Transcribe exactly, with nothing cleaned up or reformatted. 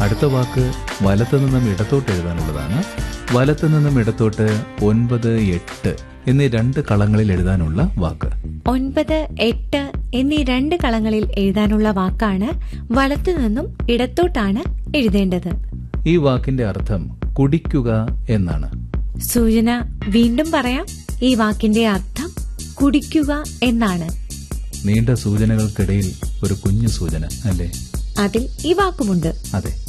അടുത്ത വാക്ക് വലത്തു നിന്നും ഇടത്തോട്ട് എഴുതാനുള്ളതാണ്. വലത്തു നിന്നും ഇടത്തോട്ട് ഒൻപത്, എട്ട് എന്നീ രണ്ട് കളങ്ങളിൽ എഴുതാനുള്ള വാക്ക്. ഒൻപത്, എട്ട് എന്നീ രണ്ട് കളങ്ങളിൽ എഴുതാനുള്ള വാക്കാണ് വലത്തു നിന്നും ഇടത്തോട്ടാണ് എഴുതേണ്ടത്. ഈ വാക്കിന്റെ അർത്ഥം കുടിക്കുക എന്നാണ്. സൂചന വീണ്ടും പറയാം. ഈ വാക്കിന്റെ അർത്ഥം കുടിക്കുക എന്നാണ്. നീണ്ട സൂചനകൾക്കിടയിൽ ഒരു കുഞ്ഞു സൂചന അല്ലേ? അതിൽ ഈ വാക്കുമുണ്ട്. അതെ.